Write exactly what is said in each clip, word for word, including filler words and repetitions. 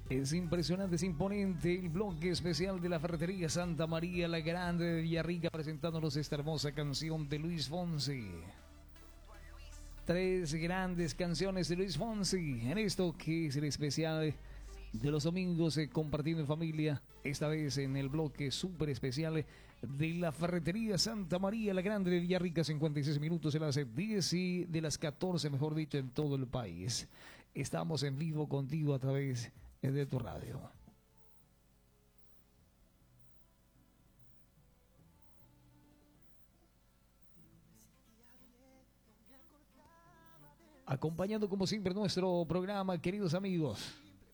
Es impresionante, es imponente el bloque especial de la Ferretería Santa María la Grande de Villarrica presentándonos esta hermosa canción de Luis Fonsi. Tres grandes canciones de Luis Fonsi en esto que es el especial de los domingos eh, compartiendo en familia, esta vez en el bloque súper especial de la Ferretería Santa María la Grande de Villarrica. Cincuenta y seis minutos de las diez y de las catorce, mejor dicho, en todo el país. Estamos en vivo contigo a través de tu radio. Acompañando como siempre nuestro programa, queridos amigos.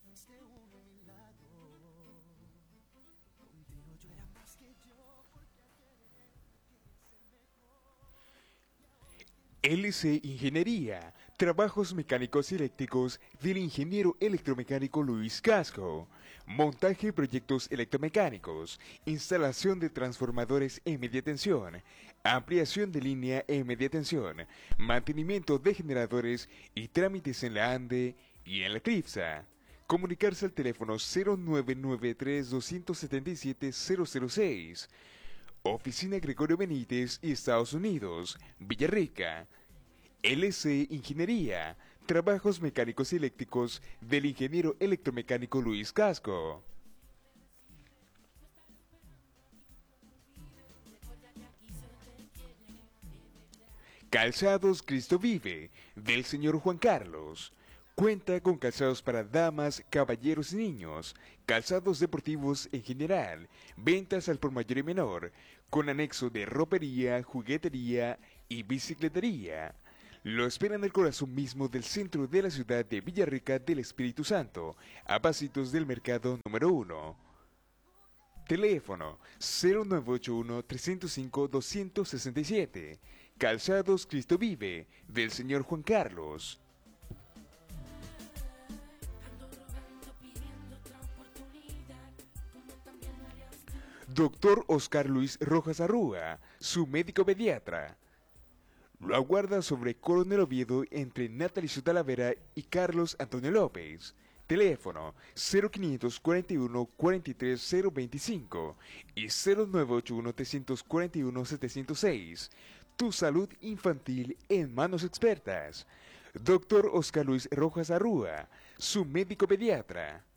L C Ingeniería, trabajos mecánicos y eléctricos del ingeniero electromecánico Luis Casco, montaje de proyectos electromecánicos, instalación de transformadores en media tensión, ampliación de línea en media tensión, mantenimiento de generadores y trámites en la ANDE y en la CRIPSA. Comunicarse al teléfono cero nueve nueve tres, dos siete siete, cero cero seis. Oficina Gregorio Benítez y Estados Unidos, Villarrica. L C Ingeniería, trabajos mecánicos y eléctricos del ingeniero electromecánico Luis Casco. Calzados Cristo Vive, del señor Juan Carlos. Cuenta con calzados para damas, caballeros y niños, calzados deportivos en general, ventas al por mayor y menor, con anexo de ropería, juguetería y bicicletería. Lo esperan en el corazón mismo del centro de la ciudad de Villarrica del Espíritu Santo, a pasitos del mercado número uno. Teléfono cero nueve ocho uno, tres cero cinco, dos seis siete. Calzados Cristo Vive, del señor Juan Carlos. Doctor Oscar Luis Rojas Arrúa, su médico pediatra. Lo aguarda sobre Coronel Oviedo entre Natalicio Talavera y Carlos Antonio López. Teléfono cero quinientos cuarenta y uno, cuarenta y tres, cero veinticinco y cero nueve ocho uno, trescientos cuarenta y uno, setecientos seis. Tu salud infantil en manos expertas. Doctor Oscar Luis Rojas Arrúa, su médico pediatra.